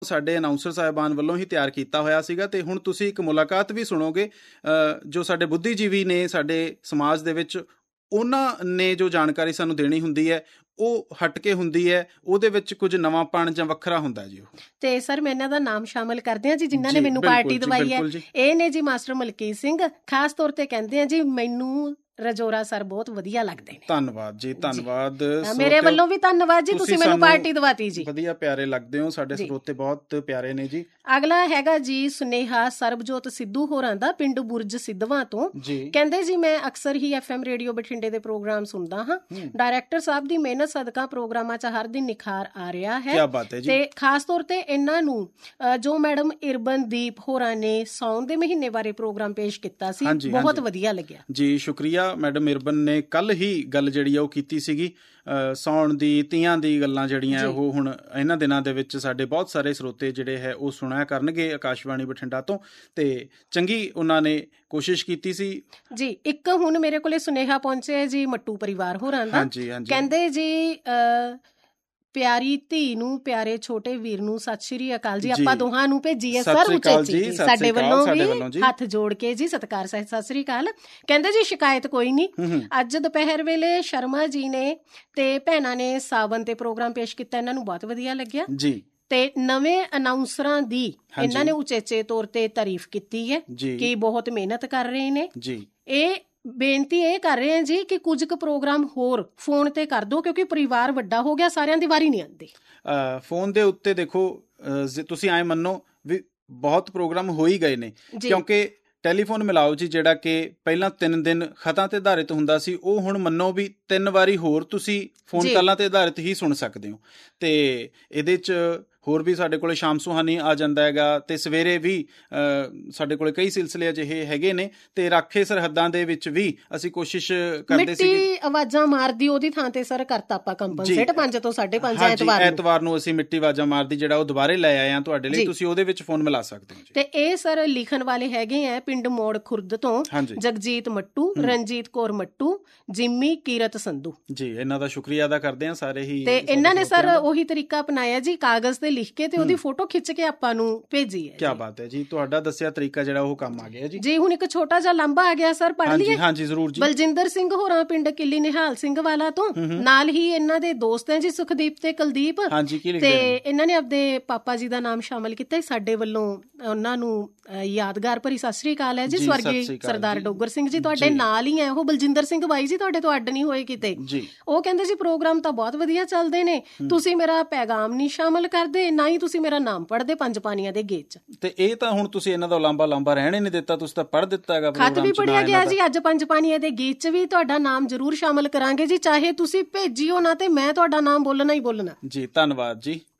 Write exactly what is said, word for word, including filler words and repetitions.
ਸਾਡੇ ਅਨਾਊਂਸਰ ਸਾਹਿਬਾਨ ਵੱਲੋਂ ਹੀ ਤਿਆਰ ਕੀਤਾ ਹੋਇਆ ਸੀਗਾ। ਤੇ ਹੁਣ ਤੁਸੀਂ ਇੱਕ ਮੁਲਾਕਾਤ ਵੀ ਸੁਣੋਗੇ ਜੋ ਸਾਡੇ ਬੁੱਧੀਜੀਵੀ ਨੇ ਸਾਡੇ ਸਮਾਜ ਦੇ ਵਿੱਚ, ਉਹਨਾਂ ਨੇ ਜੋ ਜਾਣਕਾਰੀ ਸਾਨੂੰ ਦੇਣੀ ਹੁੰਦੀ ਹੈ ਉਹ ਹਟ ਕੇ ਹੁੰਦੀ ਹੈ, ਉਹਦੇ ਵਿੱਚ ਕੁਝ ਨਵਾਂਪਣ ਜਾਂ ਵੱਖਰਾ ਹੁੰਦਾ ਜੀ। ਉਹ ਤੇ ਸਰ ਮੈਂ ਇਹਨਾਂ ਦਾ ਨਾਮ ਸ਼ਾਮਲ ਕਰਦੇ ਹਾਂ ਜੀ, ਜਿਨ੍ਹਾਂ ਨੇ ਮੈਨੂੰ ਪਾਰਟੀ ਦਵਾਈ ਹੈ। ਇਹ ਨੇ ਜੀ ਮਾਸਟਰ ਮਲਕੀਤ ਸਿੰਘ। ਖਾਸ ਤੌਰ ਤੇ ਕਹਿੰਦੇ ਆ ਜੀ ਮੈਨੂੰ ਰਜੋਰਾ ਸਰ ਬਹੁਤ ਵਧੀਆ ਲੱਗਦੇ ਨੇ। ਧੰਨਵਾਦ ਜੀ, ਧੰਨਵਾਦ। ਮੇਰੇ ਵੱਲੋਂ ਵੀ ਧੰਨਵਾਦ ਜੀ, ਤੁਸੀਂ ਮੈਨੂੰ ਪਾਰਟੀ ਦਵਾਤੀ ਜੀ। ਵਧੀਆ ਪਿਆਰੇ ਲੱਗਦੇ ਹੋ, ਸਾਡੇ ਸਰੋਤੇ ਬਹੁਤ ਪਿਆਰੇ ਨੇ ਜੀ। ਅਗਲਾ ਹੈਗਾ ਜੀ ਸੁਨੇਹਾ ਸਰਬਜੋਤ ਸਿੱਧੂ ਹੋਰਾਂ ਦਾ, ਪਿੰਡ ਬੁਰਜ ਸਿੱਧਵਾਂ ਤੋਂ। ਕਹਿੰਦੇ ਜੀ ਮੈਂ ਅਕਸਰ ਹੀ ਐਫ ਐਮ ਰੇਡੀਓ ਬਠਿੰਡੇ ਦੇ ਪ੍ਰੋਗਰਾਮ ਸੁਣਦਾ ਹਾਂ। ਡਾਇਰੈਕਟਰ ਸਾਹਿਬ ਦੀ ਮਿਹਨਤ ਸਦਕਾ ਪ੍ਰੋਗਰਾਮਾਂ 'ਚ ਹਰ ਦਿਨ ਨਿਖਾਰ ਆ ਰਿਹਾ ਹੈ। ਤੇ ਖਾਸ ਤੌਰ ਤੇ ਇਹਨਾਂ ਨੂੰ ਜੋ ਮੈਡਮ ਇਰਬਨਦੀਪ ਹੋਰਾਂ ਨੇ ਸਾਉਣ ਦੇ ਮਹੀਨੇ ਬਾਰੇ ਪ੍ਰੋਗਰਾਮ ਪੇਸ਼ ਕੀਤਾ ਸੀ, ਬਹੁਤ ਵਧੀਆ ਲੱਗਿਆ ਜੀ। ਸ਼ੁਕਰੀਆ। ਮੈਡਮ ਇਰਬਨ ਨੇ ਕੱਲ ਹੀ ਗੱਲ ਜਿਹੜੀ ਆ ਉਹ ਕੀਤੀ ਸੀਗੀ ਸਾਉਣ ਦੀ, ਤੀਆਂ ਦੀ ਗੱਲਾਂ ਜਿਹੜੀਆਂ ਉਹ ਹੁਣ ਇਹਨਾਂ ਦਿਨਾਂ ਦੇ ਵਿੱਚ ਸਾਡੇ ਬਹੁਤ ਸਾਰੇ ਸਰੋਤੇ ਜਿਹੜੇ ਹੈ ਉਹ ਸੁਣਿਆ ਕਰਨਗੇ ਆਕਾਸ਼ਵਾਣੀ ਬਠਿੰਡਾ ਤੋਂ। ਤੇ ਚੰਗੀ ਉਹਨਾਂ ਨੇ ਕੋਸ਼ਿਸ਼ ਕੀਤੀ ਸੀ ਜੀ। ਇੱਕ ਹੁਣ ਮੇਰੇ ਕੋਲੇ ਸੁਨੇਹਾ ਪਹੁੰਚਿਆ ਜੀ ਮੱਟੂ ਪਰਿਵਾਰ ਹੋਰਾਂ ਦਾ। ਕਹਿੰਦੇ ਜੀ ਅਹ ਪਿਆਰੀ ਧੀ ਨੂੰ, ਪਿਆਰੇ ਛੋਟੇ ਵੀਰ ਨੂੰ ਸਤਿ ਸ਼੍ਰੀ ਅਕਾਲ ਜੀ। ਆਪਾਂ ਦੋਹਾਂ ਨੂੰ ਭੇਜੀਏ ਸਰ ਉਚੇਚੀ ਸਾਡੇ ਵੱਲੋਂ ਵੀ ਹੱਥ ਜੋੜ ਕੇ ਜੀ ਸਤਿਕਾਰ ਸਹਿਤ ਸਤਿ ਸ਼੍ਰੀ ਅਕਾਲ। ਕਹਿੰਦੇ ਜੀ ਸ਼ਿਕਾਇਤ ਕੋਈ ਨਹੀਂ। ਅੱਜ ਦੁਪਹਿਰ ਵੇਲੇ ਸ਼ਰਮਾ ਜੀ ਨੇ ਤੇ ਭੈਣਾਂ ਨੇ ਸਾਵਨ ਤੇ ਪ੍ਰੋਗਰਾਮ ਪੇਸ਼ ਕੀਤਾ, ਇਹਨਾਂ ਨੂੰ ਬਹੁਤ ਵਧੀਆ ਲੱਗਿਆ ਜੀ। ਤੇ ਨਵੇਂ ਅਨਾਊਂਸਰਾਂ ਦੀ ਇਹਨਾਂ ਨੇ ਉਚੇਚੇ ਤੌਰ ਤੇ ਤਾਰੀਫ ਕੀਤੀ ਹੈ ਕਿ ਬਹੁਤ ਮਿਹਨਤ ਕਰ ਰਹੇ ਨੇ ਜੀ। ਇਹ ਬੇਨਤੀ ਇਹ ਕਰ ਰਹੇ ਆ ਜੀ ਕਿ ਕੁਝ ਕੁ ਪ੍ਰੋਗਰਾਮ ਹੋਰ ਫੋਨ ਤੇ ਕਰ ਦਿਓ, ਕਿਉਂਕਿ ਪਰਿਵਾਰ ਵੱਡਾ ਹੋ ਗਿਆ, ਸਾਰਿਆਂ ਦੀ ਵਾਰੀ ਨਹੀਂ ਆਉਂਦੀ। ਫੋਨ ਦੇ ਉੱਤੇ ਦੇਖੋ ਤੁਸੀਂ ਐਂ ਮੰਨੋ ਵੀ ਬਹੁਤ ਪ੍ਰੋਗਰਾਮ ਹੋ ਹੀ ਗਏ ਨੇ, ਕਿਉਂਕਿ ਟੈਲੀਫੋਨ ਮਿਲਾਓ ਜੀ ਜਿਹੜਾ ਕਿ ਪਹਿਲਾਂ ਤਿੰਨ ਦਿਨ ਖਤਾਂ ਤੇ ਆਧਾਰਿਤ ਹੁੰਦਾ ਸੀ, ਉਹ ਹੁਣ ਮੰਨੋ ਵੀ ਤਿੰਨ ਵਾਰੀ ਹੋਰ ਤੁਸੀਂ ਫੋਨ ਕਾਲਾਂ ਤੇ ਆਧਾਰਿਤ ਹੀ ਸੁਣ ਸਕਦੇ ਹੋ। ਤੇ ਇਹਦੇ 'ਚ ਹੋਰ ਵੀ ਸਾਡੇ ਕੋਲ ਸ਼ਾਮ ਸੁਹਾਨੀ ਆ ਜਾਂਦਾ ਹੈਗਾ, ਤੇ ਸਵੇਰੇ ਵੀ ਸਾਡੇ ਕੋਲ ਕਈ ਸਿਲਸਿਲੇ ਅਜਿਹੇ ਹੈਗੇ ਨੇ। ਤੇ ਰਾਖੇ ਸਰਹੱਦਾਂ ਦੇ ਵਿੱਚ ਵੀ ਅਸੀਂ ਕੋਸ਼ਿਸ਼ ਕਰਦੇ ਸੀ। ਮਿੱਟੀ ਆਵਾਜ਼ਾਂ ਮਾਰਦੀ ਉਹਦੀ ਥਾਂ ਤੇ ਸਰ ਕਰਤਾ ਆਪਾਂ ਕੰਪਨਸੇਟ ਪੰਜ ਤੋਂ ਸਾਢੇ ਪੰਜ ਐਤਵਾਰ ਨੂੰ ਐਤਵਾਰ ਨੂੰ ਅਸੀਂ ਮਿੱਟੀ ਆਵਾਜ਼ਾਂ ਮਾਰਦੀ ਜਿਹੜਾ ਉਹ ਦੁਬਾਰੇ ਲੈ ਆਏ ਆ ਤੁਹਾਡੇ ਲਈ, ਤੁਸੀਂ ਉਹਦੇ ਵਿੱਚ ਫੋਨ ਮਿਲਾ ਸਕਦੇ ਹੋ। ਤੇ ਇਹ ਸਰ ਲਿਖਣ ਵਾਲੇ ਹੈਗੇ ਆ ਪਿੰਡ ਮੋੜ ਖੁਰਦ ਤੋਂ ਜਗਜੀਤ ਮੱਟੂ, ਰਣਜੀਤ ਕੌਰ ਮੱਟੂ, ਜਿੰਮੀ ਕੀਰਤ ਸੰਧੂ ਜੀ। ਇਹਨਾਂ ਦਾ ਸ਼ੁਕਰੀਆ ਅਦਾ ਕਰਦੇ ਆ ਸਾਰੇ ਹੀ। ਤੇ ਇਹਨਾਂ ਨੇ ਸਰ ਉਹੀ ਤਰੀਕਾ ਅਪਣਾਇਆ ਜੀ, ਕਾਗਜ਼ ਤੇ ਲਿਖ ਕੇ ਤੇ ਉਹਦੀ ਫੋਟੋ ਖਿੱਚ ਕੇ ਆਪਾਂ ਨੂੰ ਭੇਜੀ ਹੈ। ਕੀ ਬਾਤ ਹੈ ਜੀ, ਤੁਹਾਡਾ ਦੱਸਿਆ ਤਰੀਕਾ ਜਿਹੜਾ ਉਹ ਕੰਮ ਆ ਗਿਆ ਜੀ। ਜੀ ਹੁਣ ਇੱਕ ਛੋਟਾ ਜਿਹਾ ਲਾਂਭਾ ਆ ਗਿਆ ਸਰ, ਪੜ੍ਹ ਲਈਏ? ਹਾਂਜੀ ਜ਼ਰੂਰ ਜੀ। ਬਲਜਿੰਦਰ ਸਿੰਘ ਹੋਰਾਂ ਪਿੰਡ ਕਿੱਲੀ ਨਿਹਾਲ ਸਿੰਘ ਵਾਲਾ ਤੋਂ, ਨਾਲ ਹੀ ਇਹਨਾਂ ਦੇ ਦੋਸਤ ਹੈ ਜੀ ਸੁਖਦੀਪ ਤੇ ਕੁਲਦੀਪ। ਤੇ ਇਹਨਾਂ ਨੇ ਆਪਦੇ ਪਾਪਾ ਜੀ ਦਾ ਨਾਮ ਸ਼ਾਮਲ ਕੀਤਾ। ਸਾਡੇ ਵੱਲੋਂ ਉਹਨਾਂ ਨੂੰ ਯਾਦਗਾਰ ਭਰੀ ਸਤਿ ਸ੍ਰੀ ਅਕਾਲ ਹੈ ਜੀ। ਸਵਰਗੀ ਸਰਦਾਰ ਡੋਗਰ ਸਿੰਘ ਜੀ ਤੁਹਾਡੇ ਨਾਲ ਹੀ ਹੈ ਉਹ। ਬਲਜਿੰਦਰ ਸਿੰਘ ਬਾਈ ਜੀ ਤੁਹਾਡੇ ਤੋਂ ਅੱਡ ਨਹੀਂ ਹੋਏ ਕਿਤੇ। ਉਹ ਕਹਿੰਦੇ ਜੀ ਪ੍ਰੋਗਰਾਮ ਤਾਂ ਬਹੁਤ ਵਧੀਆ ਚੱਲਦੇ ਨੇ, ਤੁਸੀਂ ਮੇਰਾ ਪੈਗਾਮ ਨਹੀਂ ਸ਼ਾਮਲ ਕਰਦੇ, ਨਾ ਹੀ ਤੁਸੀਂ ਮੇਰਾ ਨਾਮ ਪੜ੍ਹਦੇ ਪੰਜ ਪਾਣੀਆਂ ਦੇ ਗੀਤ 'ਚ। ਤੇ ਇਹ ਤਾਂ ਹੁਣ ਤੁਸੀਂ ਇਹਨਾਂ ਦਾ ਲਾਂਬਾ ਲਾਂਬਾ ਰਹਿਣ ਹੀ ਨਹੀਂ ਦਿੱਤਾ, ਤੁਸੀਂ ਤਾਂ ਪੜ੍ਹ ਦਿੱਤਾ ਹੈਗਾ। ਖੱਤ ਵੀ ਪੜ੍ਹਿਆ ਗਿਆ ਜੀ। ਅੱਜ ਪੰਜ ਪਾਣੀਆਂ ਦੇ ਗੀਤ 'ਚ ਵੀ ਤੁਹਾਡਾ ਨਾਮ ਜ਼ਰੂਰ ਸ਼ਾਮਲ ਕਰਾਂਗੇ ਜੀ, ਚਾਹੇ ਤੁਸੀਂ ਭੇਜਿਓ ਨਾ, ਤੇ ਮੈਂ ਤੁਹਾਡਾ ਨਾਮ ਬੋਲਣਾ ਹੀ ਬੋਲਣਾ ਜੀ। ਧੰਨਵਾਦ ਜੀ।